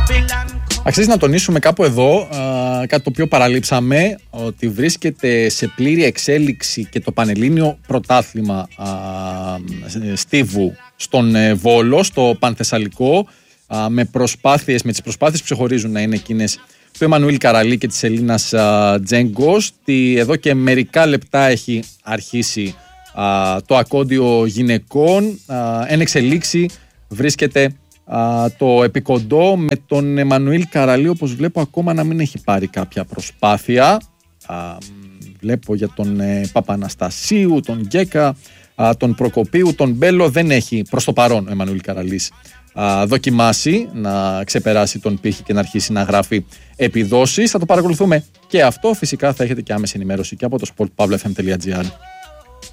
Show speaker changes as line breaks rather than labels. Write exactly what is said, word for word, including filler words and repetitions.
Αξίζει να τονίσουμε κάπου εδώ α, κάτι το οποίο παραλείψαμε, ότι βρίσκεται σε πλήρη εξέλιξη και το Πανελλήνιο Πρωτάθλημα α, στίβου στον ε, Βόλο, στο Πανθεσσαλικό, α, με προσπάθειες, με τις προσπάθειες που ξεχωρίζουν να είναι εκείνες του Εμμανουήλ Καραλή και της Ελίνας Τζέγκος. Εδώ και μερικά λεπτά έχει αρχίσει α, το ακόντιο γυναικών. Α, εν εξελίξη βρίσκεται α, το επικοντό με τον Εμμανουήλ Καραλή, όπως βλέπω ακόμα να μην έχει πάρει κάποια προσπάθεια. Α, βλέπω για τον ε, Παπαναστασίου, τον Γκέκα, α, τον Προκοπίου, τον Μπέλο. Δεν έχει προς το παρόν ο Εμμανουήλ Καραλής α, δοκιμάσει να ξεπεράσει τον πύχη και να αρχίσει να γράφει επιδόσεις. Θα το παρακολουθούμε και αυτό. Φυσικά θα έχετε και άμεση ενημέρωση και από το sport pavlafm τελεία gr.